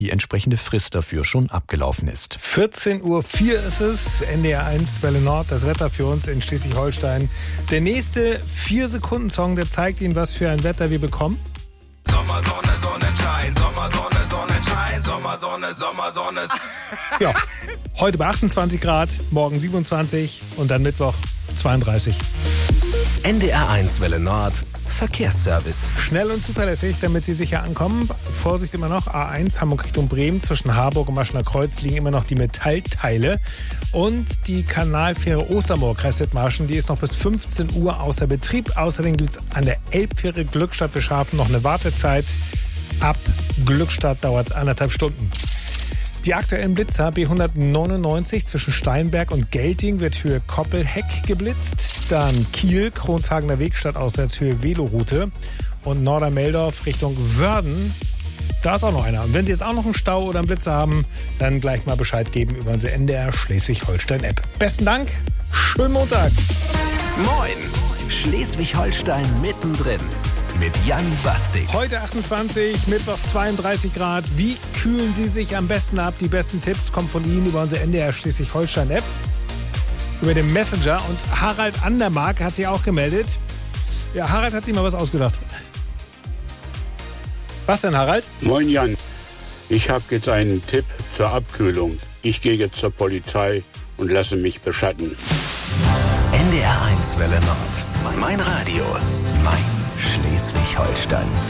die entsprechende Frist dafür schon abgelaufen ist. 14:04 Uhr ist es, NDR1 Welle Nord, das Wetter für uns in Schleswig-Holstein. Der nächste 4-Sekunden-Song, der zeigt Ihnen, was für ein Wetter wir bekommen. Sommersonne, Sonnenschein, Sommersonne, Sonnenschein, Sommersonne, Sommersonne. Ja, heute bei 28 Grad, morgen 27 und dann Mittwoch 32. NDR1 Welle Nord, Verkehrsservice. Schnell und zuverlässig, damit Sie sicher ankommen. Vorsicht immer noch, A1 Hamburg Richtung Bremen. Zwischen Harburg und Maschener Kreuz liegen immer noch die Metallteile. Und die Kanalfähre Ostermoor, Kreis Dithmarschen, die ist noch bis 15 Uhr außer Betrieb. Außerdem gibt es an der Elbfähre Glückstadt für Schafen noch eine Wartezeit. Ab Glückstadt dauert es 1,5 Stunden. Die aktuellen Blitzer B199 zwischen Steinberg und Gelting wird Höhe Koppelheck geblitzt. Dann Kiel, Kronshagener Weg stadtauswärts Höhe Veloroute. Und Nordermeldorf Richtung Wörden. Da ist auch noch einer. Und wenn Sie jetzt auch noch einen Stau oder einen Blitzer haben, dann gleich mal Bescheid geben über unsere NDR Schleswig-Holstein-App. Besten Dank, schönen Montag. Moin, Schleswig-Holstein mittendrin. Mit Jan Bastik. Heute 28, Mittwoch 32 Grad. Wie kühlen Sie sich am besten ab? Die besten Tipps kommen von Ihnen über unsere NDR Schleswig-Holstein-App. Über den Messenger. Und Harald Andermark hat sich auch gemeldet. Ja, Harald hat sich mal was ausgedacht. Was denn, Harald? Moin Jan, ich habe jetzt einen Tipp zur Abkühlung. Ich gehe jetzt zur Polizei und lasse mich beschatten. NDR1 Welle Nord. Mein Radio. Mein Schleswig-Holstein.